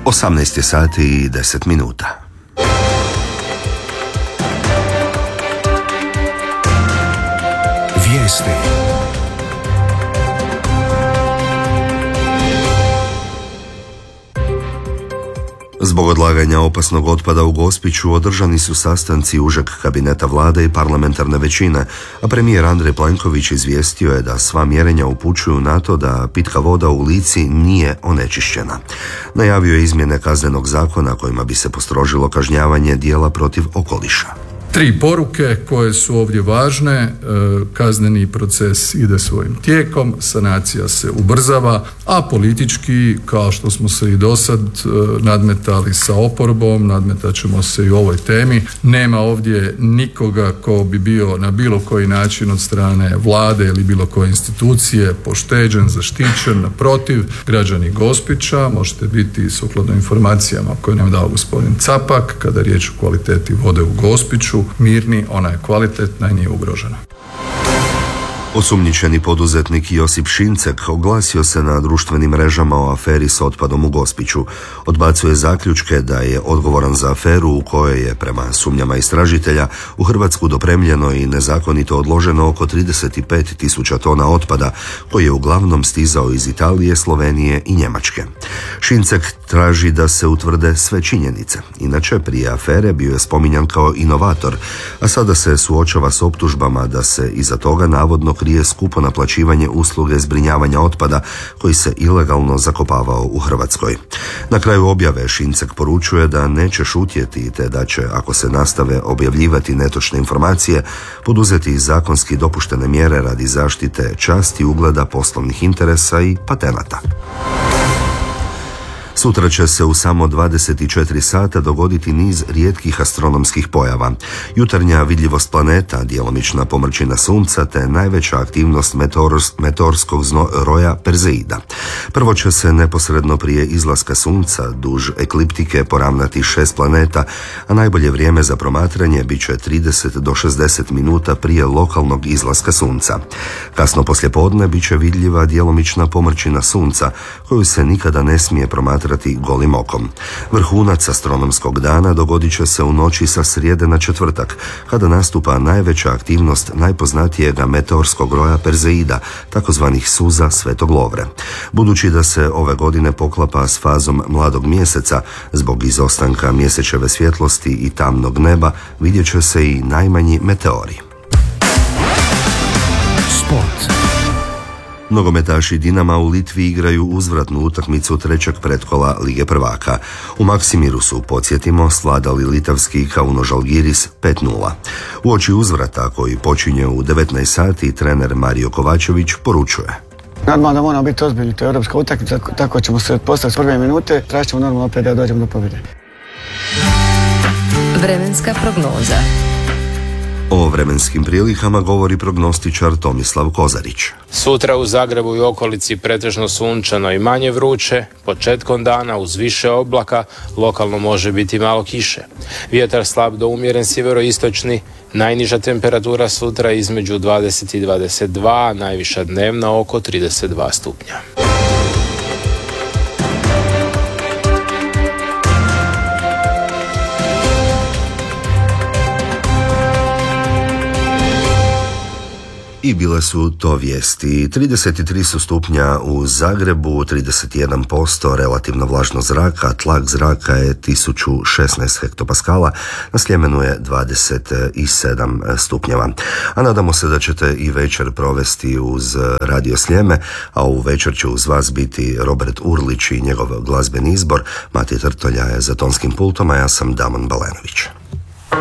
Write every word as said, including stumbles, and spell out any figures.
osamnaest je sati i deset minuta. Vijesti. Zbog odlaganja opasnog otpada u Gospiću održani su sastanci užeg kabineta vlade i parlamentarne većine, a premijer Andrej Plenković izvijestio je da sva mjerenja upućuju na to da pitka voda u Lici nije onečišćena. Najavio je izmjene kaznenog zakona kojima bi se postrožilo kažnjavanje djela protiv okoliša. Tri poruke koje su ovdje važne, kazneni proces ide svojim tijekom, sanacija se ubrzava, a politički, kao što smo se i dosad nadmetali sa oporbom, nadmetat ćemo se i u ovoj temi. Nema ovdje nikoga ko bi bio na bilo koji način od strane vlade ili bilo koje institucije pošteđen, zaštićen. Naprotiv, građani Gospića možete biti sukladno informacijama koje nam dao gospodin Capak, kada je riječ o kvaliteti vode u Gospiću, mirni, ona je kvalitetna i nije ugrožena. Osumnjičeni poduzetnik Josip Šincek oglasio se na društvenim mrežama o aferi s otpadom u Gospiću. Odbacuje zaključke da je odgovoran za aferu u kojoj je, prema sumnjama istražitelja, u Hrvatsku dopremljeno i nezakonito odloženo oko trideset pet tisuća tona otpada, koji je uglavnom stizao iz Italije, Slovenije i Njemačke. Šincek traži da se utvrde sve činjenice. Inače, prije afere bio je spominjan kao inovator, a sada se suočava s optužbama da se iza toga navodno krije skupo naplaćivanje usluge zbrinjavanja otpada koji se ilegalno zakopavao u Hrvatskoj. Na kraju objave Šincek poručuje da neće šutjeti te da će, ako se nastave objavljivati netočne informacije, poduzeti zakonski dopuštene mjere radi zaštite časti, ugleda, poslovnih interesa i patenata. Sutra će se u samo dvadeset četiri sata dogoditi niz rijetkih astronomskih pojava. Jutarnja vidljivost planeta, djelomična pomrčina sunca te najveća aktivnost meteors, meteorskog roja Perzeida. Prvo će se neposredno prije izlaska sunca duž ekliptike poravnati šest planeta, a najbolje vrijeme za promatranje bit će trideset do šezdeset minuta prije lokalnog izlaska sunca. Kasno poslijepodne bit će vidljiva djelomična pomrčina sunca, koju se nikada ne smije promatrati golim okom. Vrhunac astronomskog dana dogodit će se u noći sa srijede na četvrtak, kada nastupa najveća aktivnost najpoznatijega meteorskog roja Perzeida, takozvanih suza Svetog Lovre. Budući da se ove godine poklapa s fazom mladog mjeseca, zbog izostanka mjesečeve svjetlosti i tamnog neba, vidjet će se i najmanji meteori. Sport. Nogometaši Dinama u Litvi igraju uzvratnu utakmicu trećeg pretkola Lige prvaka. U Maksimiru su, podsjetimo, svladali litavski Kauno Žalgiris pet nula. Uoči uzvrata, koji počinje u devetnaest sati, trener Mario Kovačević poručuje: Normalno da moramo biti ozbiljni, to je europska utakmica, tako ćemo se postaviti s prve minute, tražit ćemo normalno opet da dođemo do pobjede. Vremenska prognoza. O vremenskim prilikama govori prognostičar Tomislav Kozarić. Sutra u Zagrebu i okolici pretežno sunčano i manje vruće, početkom dana uz više oblaka, lokalno može biti malo kiše. Vjetar slab do umjeren sjeveroistočni, najniža temperatura sutra između dvadeset i dvadeset dva, najviša dnevna oko trideset dva stupnja. I bile su to vijesti. trideset tri su stupnja u Zagrebu, trideset jedan posto relativno vlažno zraka, tlak zraka je tisuću šesnaest hektopaskala, na Sljemenu je dvadeset sedam stupnjeva. A nadamo se da ćete i večer provesti uz Radio Sljeme, a u večer će uz vas biti Robert Urlić i njegov glazbeni izbor. Mati Trtolja je za tonskim pultom, a ja sam Damon Balenović.